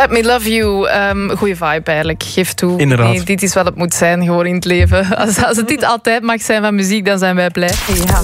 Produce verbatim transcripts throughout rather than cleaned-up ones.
Let Me Love You. Um, goeie vibe eigenlijk. Geef toe. Inderdaad. Nee, dit is wat het moet zijn gewoon in het leven. Als, als het dit altijd mag zijn van muziek, dan zijn wij blij. Ja.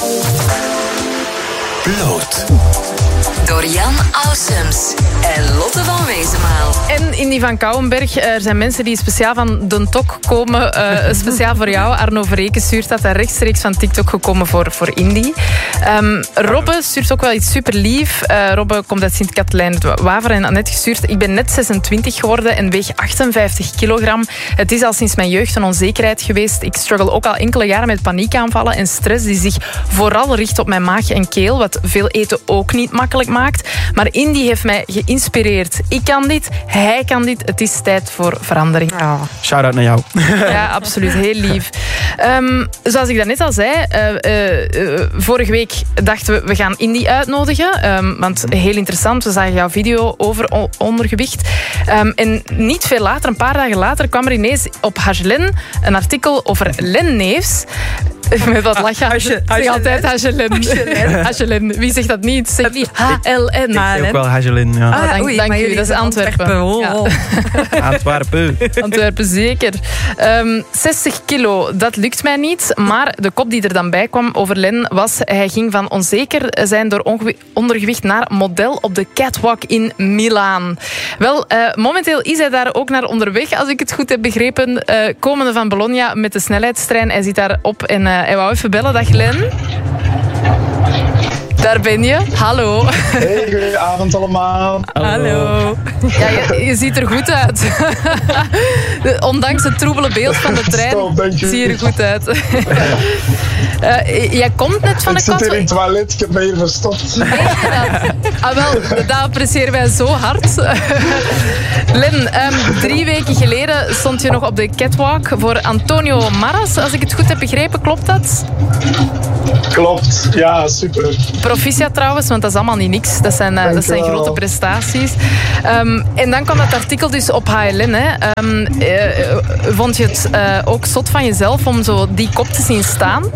Bloot. Door Jan Ausums en Lotte van Wezenmaal. En Indy van Kouwenberg, er zijn mensen die speciaal van de Tok komen. Uh, speciaal voor jou. Arno Verreken stuurt dat rechtstreeks van TikTok gekomen voor, voor Indy. Um, Robbe stuurt ook wel iets super lief. Uh, Robbe komt uit Sint-Katelijne-Waver en net gestuurd. Ik ben net zesentwintig geworden en weeg achtenvijftig kilogram. Het is al sinds mijn jeugd een onzekerheid geweest. Ik struggle ook al enkele jaren met paniekaanvallen en stress die zich vooral richt op mijn maag en keel, wat veel eten ook niet makkelijk maakt. Maar Indy heeft mij geïnspireerd. Ik kan dit, hij kan dit. Het is tijd voor verandering. Oh. Shout-out naar jou. Ja, absoluut. Heel lief. Um, zoals ik daarnet al zei, uh, uh, uh, vorige week dachten we, we gaan Indy uitnodigen. Um, want heel interessant, we zagen jouw video over o- ondergewicht. Um, en niet veel later, een paar dagen later, kwam er ineens op Hagelen een artikel over Len Neefs. Met wat lach je? Hasje- Ik zeg altijd Hagelen. Hagelen. Hagelen. Wie zegt dat niet? Zeg niet H L N. Ik zeg ook wel Hagelin, ja. Ah, dank, oei, dank maar u, jullie dat is zijn Antwerpen. Antwerpen. Oh, Ja. Antwerpen. Antwerpen, zeker. Um, zestig kilo, dat lukt mij niet. Maar de kop die er dan bij kwam over Len was... Hij ging van onzeker zijn door ongewi- ondergewicht naar model op de catwalk in Milaan. Wel, uh, momenteel is hij daar ook naar onderweg, als ik het goed heb begrepen. Uh, komende van Bologna met de snelheidstrein. Hij zit daar op en uh, hij wou even bellen. Dag Len. Daar ben je. Hallo. Hey, goedenavond allemaal. Hallo. Ja, je, je ziet er goed uit. Ondanks het troebele beeld van de trein Stop, dank je. zie je er goed uit. uh, jij komt net van Ik de zit hier in het kat. toilet, ik heb me hier verstopt. Ah, wel, dat appreciëren wij zo hard. Len, um, drie weken geleden stond je nog op de catwalk voor Antonio Maras. Als ik het goed heb begrepen, klopt dat? Klopt, ja, super. Proficiat trouwens, want dat is allemaal niet niks. Dat zijn, uh, dat zijn Dankjewel. grote prestaties. Um, en dan kwam dat artikel dus op H L N. Hè. Um, uh, vond je het uh, ook zot van jezelf om zo die kop te zien staan?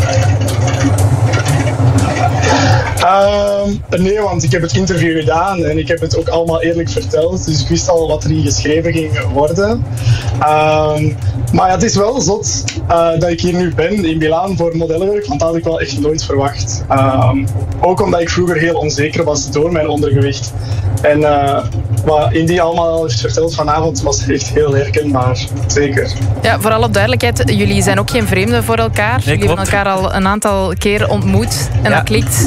Um, nee, want ik heb het interview gedaan en ik heb het ook allemaal eerlijk verteld. Dus ik wist al wat er hier geschreven ging worden. Um, maar ja, het is wel zot uh, dat ik hier nu ben in Milaan voor modellenwerk, want dat had ik wel echt nooit verwacht. Um, ook omdat ik vroeger heel onzeker was door mijn ondergewicht. En uh, wat Indy allemaal heeft verteld vanavond was echt heel herkenbaar, zeker. Ja, voor alle duidelijkheid, jullie zijn ook geen vreemden voor elkaar. Nee, jullie hebben klopt. elkaar al een aantal keer ontmoet en Ja. dat klikt.